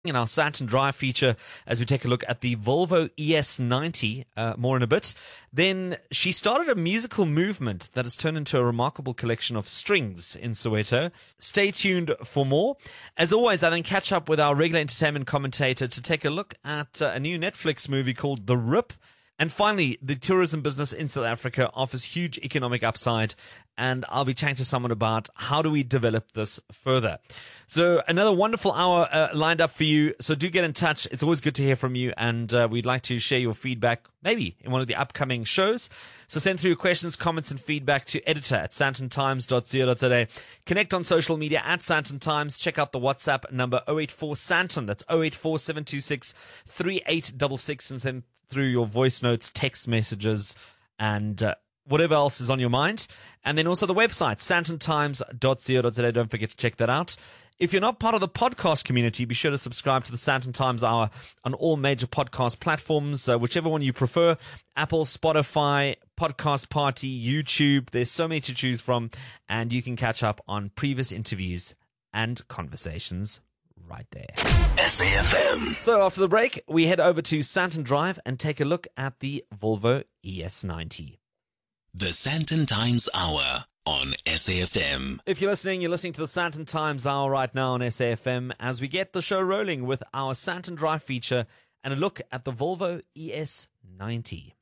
in our Saturn Drive feature as we take a look at the Volvo ES90, more in a bit. Then she started a musical movement that has turned into a remarkable collection of strings in Soweto. Stay tuned for more. As always, I then catch up with our regular entertainment commentator to take a look at a new Netflix movie called The Rip. And finally, the tourism business in South Africa offers huge economic upside, and I'll be chatting to someone about how do we develop this further. So another wonderful hour lined up for you, so do get in touch. It's always good to hear from you, and we'd like to share your feedback, maybe in one of the upcoming shows. So send through your questions, comments, and feedback to editor@sandtontimes.co.za. Connect on social media @Sandton Times. Check out the WhatsApp number 084 Sandton. That's 084 726 3866, and send through your voice notes, text messages, and whatever else is on your mind. And then also the website, sandtontimes.co.za. Don't forget to check that out. If you're not part of the podcast community, be sure to subscribe to the Sandton Times Hour on all major podcast platforms, whichever one you prefer. Apple, Spotify, Podcast Party, YouTube. There's so many to choose from, and you can catch up on previous interviews and conversations right there. SAFM. So after the break, we head over to Sandton Drive and take a look at the Volvo ES90. The Sandton Times Hour on SAFM. If you're listening to the Sandton Times Hour right now on SAFM as we get the show rolling with our Sandton Drive feature and a look at the Volvo ES90.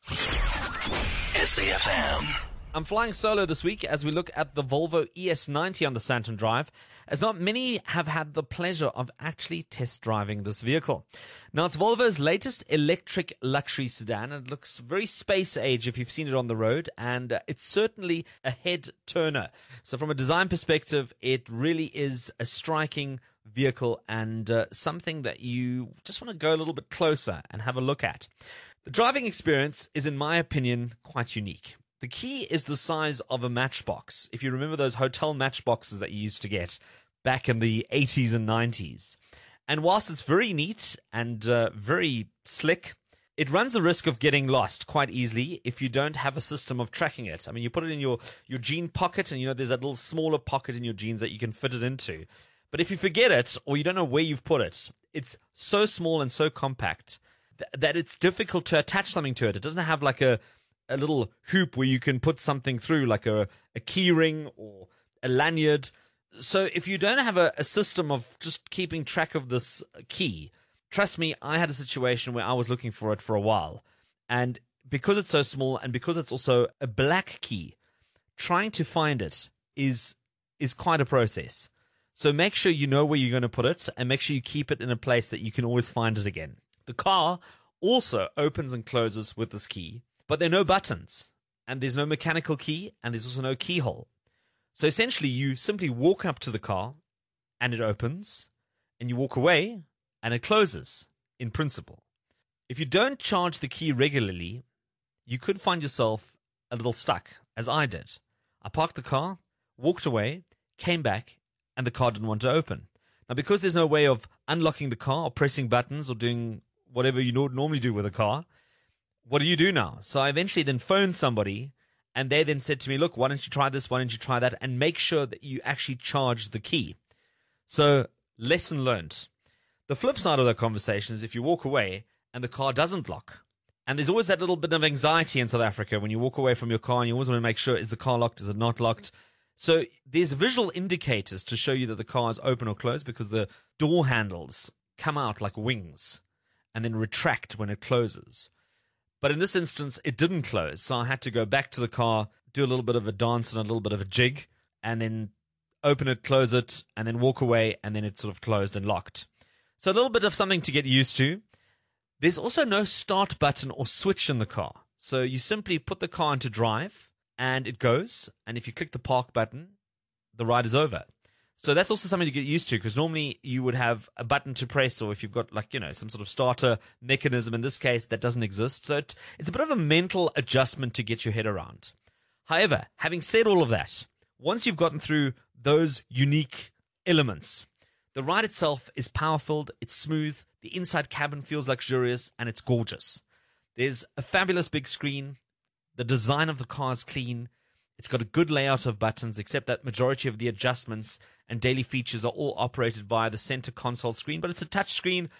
SAFM. I'm flying solo this week as we look at the Volvo ES90 on the Sandton Drive, as not many have had the pleasure of actually test driving this vehicle. Now, it's Volvo's latest electric luxury sedan. It looks very space age if you've seen it on the road, and it's certainly a head turner. So from a design perspective, it really is a striking vehicle and something that you just want to go a little bit closer and have a look at. The driving experience is, in my opinion, quite unique. The key is the size of a matchbox. If you remember those hotel matchboxes that you used to get back in the 80s and 90s. And whilst it's very neat and very slick, it runs the risk of getting lost quite easily if you don't have a system of tracking it. I mean, you put it in your jean pocket, and there's that little smaller pocket in your jeans that you can fit it into. But if you forget it, or you don't know where you've put it, it's so small and so compact that it's difficult to attach something to it. It doesn't have like a little hoop where you can put something through, like a key ring or a lanyard. So if you don't have a system of just keeping track of this key, trust me, I had a situation where I was looking for it for a while. And because it's so small and because it's also a black key, trying to find it is quite a process. So make sure you know where you're going to put it, and make sure you keep it in a place that you can always find it again. The car also opens and closes with this key, but there are no buttons, and there's no mechanical key, and there's also no keyhole. So essentially, you simply walk up to the car, and it opens, and you walk away, and it closes, in principle. If you don't charge the key regularly, you could find yourself a little stuck, as I did. I parked the car, walked away, came back, and the car didn't want to open. Now, because there's no way of unlocking the car or pressing buttons or doing whatever you normally do with a car, what do you do now? So I eventually then phoned somebody, and they then said to me, look, why don't you try this, why don't you try that, and make sure that you actually charge the key. So, lesson learned. The flip side of that conversation is if you walk away and the car doesn't lock, and there's always that little bit of anxiety in South Africa when you walk away from your car, and you always want to make sure, is the car locked, is it not locked? So there's visual indicators to show you that the car is open or closed, because the door handles come out like wings and then retract when it closes. But in this instance, it didn't close, so I had to go back to the car, do a little bit of a dance and a little bit of a jig, and then open it, close it, and then walk away, and then it sort of closed and locked. So a little bit of something to get used to. There's also no start button or switch in the car. So you simply put the car into drive, and it goes, and if you click the park button, the ride is over. So that's also something to get used to, because normally you would have a button to press, or if you've got some sort of starter mechanism. In this case, that doesn't exist. So it's a bit of a mental adjustment to get your head around. However, having said all of that, once you've gotten through those unique elements, the ride itself is power-filled, it's smooth, the inside cabin feels luxurious, and it's gorgeous. There's a fabulous big screen. The design of the car is clean. It's got a good layout of buttons, except that majority of the adjustments and daily features are all operated via the center console screen, but it's a touch screen